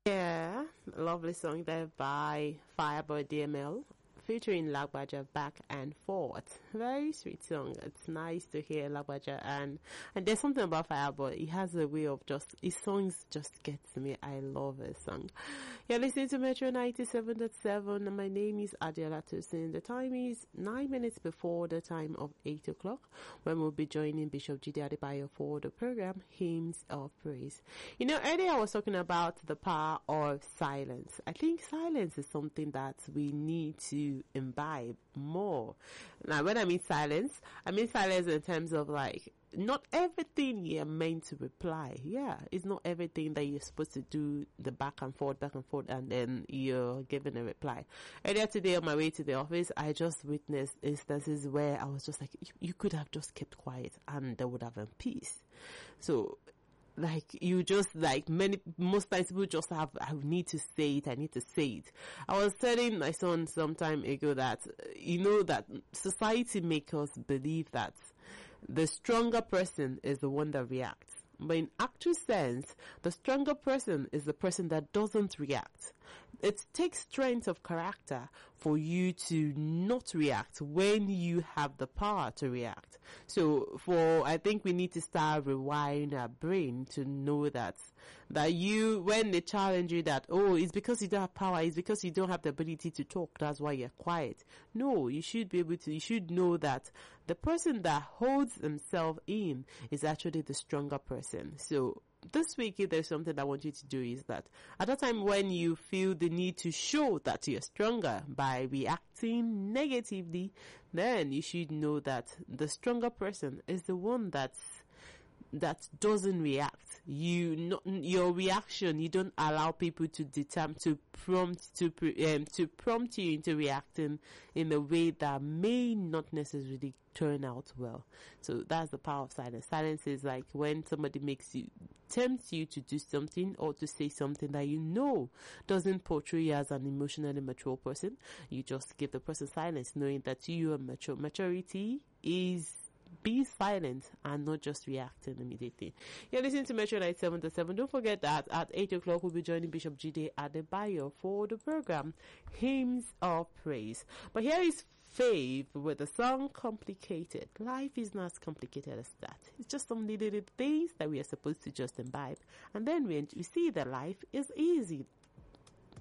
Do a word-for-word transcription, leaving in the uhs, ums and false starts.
Yeah, lovely song there by Fireboy D M L featuring Lagbaja back and forth. Very sweet song. It's nice to hear Lagbaja, and and there's something about Fireboy. He has a way of just his songs just get to me. I love his song. You're listening to Metro ninety-seven point seven. My name is Adela Tosin. The time is nine minutes before the time of eight o'clock when we'll be joining Bishop Jide Adebayo for the program Hymns of Praise. You know, earlier I was talking about the power of silence. I think silence is something that we need to imbibe more. Now, when I mean silence, I mean silence in terms of like, not everything you're meant to reply. Yeah, it's not everything that you're supposed to do the back and forth, back and forth, and then you're giving a reply. Earlier today on my way to the office, I just witnessed instances where I was just like, you, you could have just kept quiet and there would have been peace. So, like, you just, like, many, most times people just have, I need to say it, I need to say it. I was telling my son some time ago that, you know, that society makes us believe that the stronger person is the one that reacts. But in actual sense, the stronger person is the person that doesn't react. It takes strength of character for you to not react when you have the power to react. So for, I think we need to start rewiring our brain to know that, that you, when they challenge you that, oh, it's because you don't have power, it's because you don't have the ability to talk, that's why you're quiet. No, you should be able to, you should know that the person that holds himself in is actually the stronger person. So this week, if there's something I want you to do is that at that time when you feel the need to show that you're stronger by reacting negatively, then you should know that the stronger person is the one that's that doesn't react. You not your reaction. You don't allow people to determine to prompt to um, to prompt you into reacting in a way that may not necessarily turn out well. So that's the power of silence. Silence is like when somebody makes you tempts you to do something or to say something that you know doesn't portray you as an emotionally mature person. You just give the person silence, knowing that you are mature. Maturity is be silent and not just reacting immediately. You're listening to Metro ninety-seven point seven. Don't forget that at eight o'clock we'll be joining Bishop Jide Adebayo for the program Hymns of Praise. But here is Faith with the song Complicated. Life is not as complicated as that. It's just some little, little things that we are supposed to just imbibe. And then we, we see that life is easy.